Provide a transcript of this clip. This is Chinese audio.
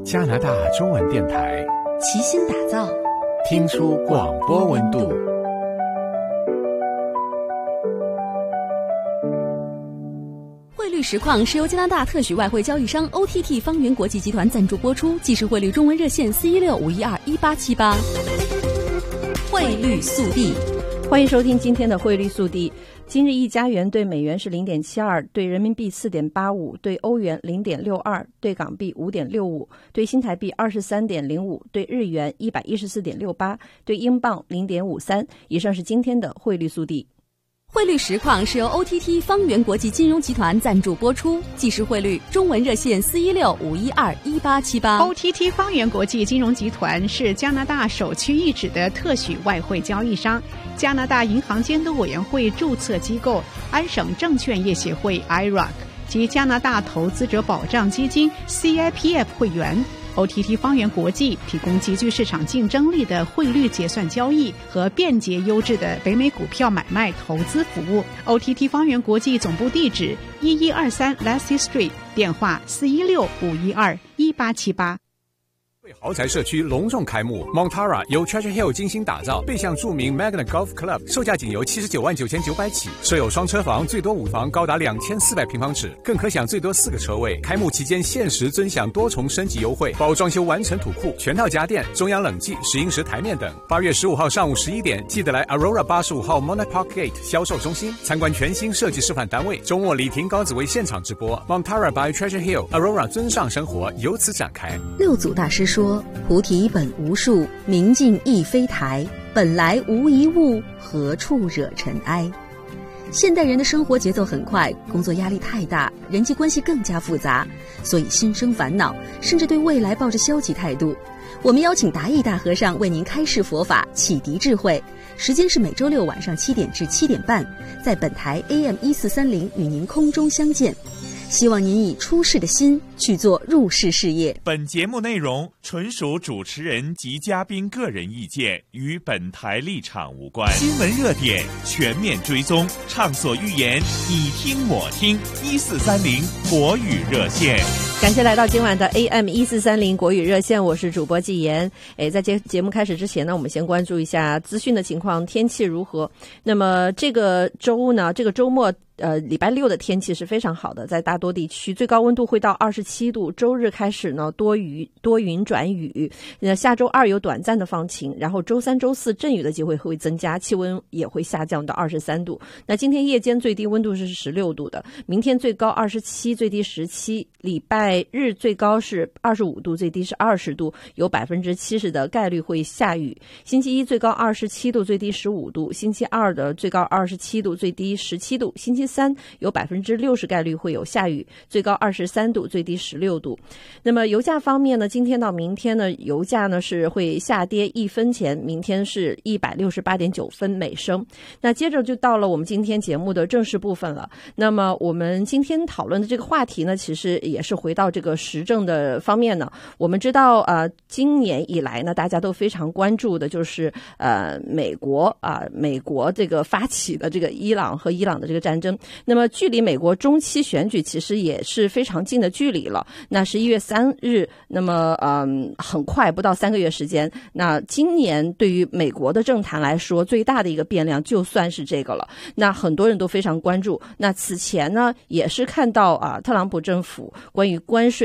加拿大中文电台， 齐心打造， 听出广播温度。 汇率实况是由加拿大特许外汇交易商 OTT 方圆国际集团赞助播出，即时汇率中文热线416-512-1878。汇率速递， 欢迎收听今天的汇率速递。今日一加元对美元是 0.72， 对人民币 4.85， 对欧元 0.62， 对港币 5.65， 对新台币 23.05， 对日元 114.68， 对英镑 0.53。 以上是今天的汇率速递。 汇率实况是由 OTT 方圆国际金融集团赞助播出，即时汇率中文热线416-512-1878。 OTT 方圆国际金融集团是加拿大首屈一指的特许外汇交易商，加拿大银行监督委员会注册机构安省证券业协会 IROC 及加拿大投资者保障基金 CIPF 会员。OTT 方圆国际提供极具市场竞争力的汇率结算交易和便捷优质的北美股票买卖投资服务。OTT 方圆国际总部地址1123 Lassie Street， 电话416-512-1878。 豪宅社区隆重开幕 Montara 由 Treasure Hill 精心打造，背向著名 Magna Golf Club， 售价仅由799900起，设有双车房，最多5房高达2400平方尺，更可享最多4个车位。开幕期间限时尊享多重升级优惠，包装修完成土库、全套家电、中央冷气、石英石台面等。8月15号上午11点，记得来 Aurora 85号 Monarch Park Gate 销售中心参观全新设计示范单位。周末李婷高紫薇现场直播 Montara by Treasure Hill， Aurora 尊上生活由此展开。 六祖大师说，菩提本无树，明镜亦非台，本来无一物，何处惹尘埃。现代人的生活节奏很快，工作压力太大，人际关系更加复杂，所以心生烦恼，甚至对未来抱着消极态度。我们邀请达义大和尚为您开示佛法，启迪智慧。时间是每周六晚上7点至7点半，在本台 AM1430与您空中相见。希望您以出世的心去做入世事业。 本节目内容纯属主持人及嘉宾个人意见，与本台立场无关。新闻热点全面追踪，畅所欲言，你听我听。1430国语热线。 感谢来到今晚的 AM1430国语热线，我是主播纪言。在节目开始之前呢，我们先关注一下资讯的情况，天气如何。那么这个周末礼拜六的天气是非常好的，在大多地区最高温度会到27度。周日开始呢，多云转雨。下周2有短暂的放晴，然后周3、周4阵雨的机会会增加，气温也会下降到23度。那今天夜间最低温度是16度的，明天最高27，最低17。礼拜日最高是25度，最低是20度，有70%的概率会下雨。星期一最高27度，最低15度。星期二的最高27度，最低17度。星期三有60%概率会有下雨，最高23度，最低16度。那么油价方面呢，今天到明天呢，油价呢是会下跌1分钱，明天是168.9分每升。那接着就到了我们今天节目的正式部分了。那么我们今天讨论的这个话题呢，其实也是回到这个时政的方面呢。我们知道今年以来呢，大家都非常关注的就是美国这个发起的这个伊朗的这个战争。那么距离美国中期选举其实也是非常近的距离了，那是1月3日，那么很快不到3个月时间。那今年对于美国的政坛来说，最大的一个变量就算是这个了，那很多人都非常关注。那此前呢，也是看到特朗普政府关于关税